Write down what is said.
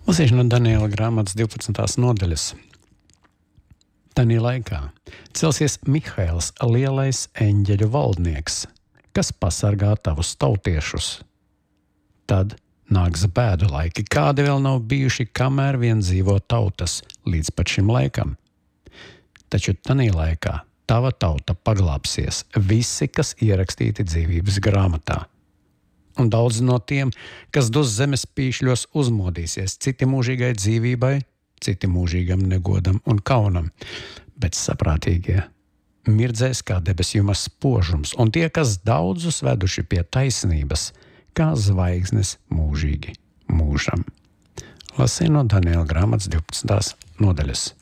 Lasīšu no Daniela grāmatas 12. nodaļas. Tanī laikā celsies Mihails, lielais eņģeļu valdnieks, kas pasargā tavus tautiešus. Tad nāks bēdu laiki, kādi vēl nav bijuši, kamēr vien dzīvo tautas līdz pat šim laikam. Taču tanī laikā tava tauta paglāpsies, visi, kas ierakstīti dzīvības grāmatā. Un daudz no tiem, kas dus zemes pīšļos, uzmodīsies, citi mūžīgai dzīvībai, citi mūžīgam negodam un kaunam, bet saprātīgie mirdzēs kā debesjuma spožums, un tie, kas daudzus veduši pie taisnības, kā zvaigznes mūžīgi mūžam. Lasīju no Daniela grāmatas 12. nodaļas.